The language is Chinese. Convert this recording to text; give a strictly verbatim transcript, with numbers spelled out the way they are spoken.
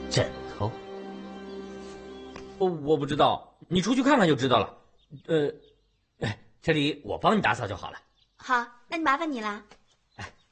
枕头？ 我我不知道，你出去看看就知道了。呃，哎，这里我帮你打扫就好了。 好，那就麻烦你啦。